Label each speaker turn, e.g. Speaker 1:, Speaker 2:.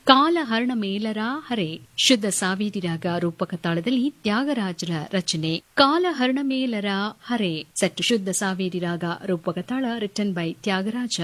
Speaker 1: ಕಾಲಹರಣ ಮೇಲರ ಹರೆ ಶುದ್ಧ ಸಾವೇರಿ ರಾಗ ರೂಪಕ ತಾಳದಲ್ಲಿ ತ್ಯಾಗರಾಜರ ರಚನೆ. ಕಾಲಹರಣ ಮೇಲರ ಹರೆ ಸೆಟ್ ಶುದ್ಧ ಸಾವೇರಿ ರಾಗ ರೂಪಕ ತಾಳ ರಿಟನ್ ಬೈ ತ್ಯಾಗರಾಜ.